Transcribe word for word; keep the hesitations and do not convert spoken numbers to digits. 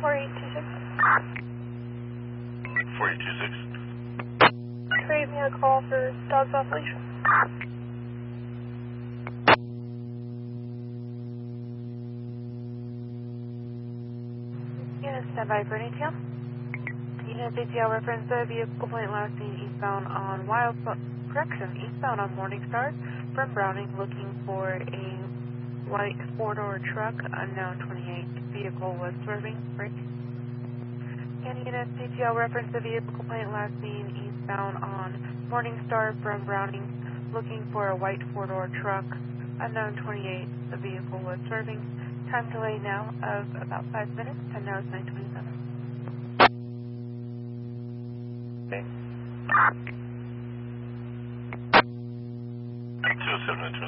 four eight two six. four eight two six. Trade me a call for dogs off leash. Unit standby for an A T M. Unit A T L reference the vehicle plate last seen eastbound on Wild, correction, eastbound on Morningstar from Browning looking for a white four-door truck, unknown twenty-eight. Vehicle was swerving, brake. And unit A T L reference the vehicle plate last seen eastbound on Morningstar from Browning looking for a white four-door truck, unknown twenty-eight. The vehicle was swerving. Time delay now of about five minutes, and now it's nine twenty-seven. Okay. two oh seven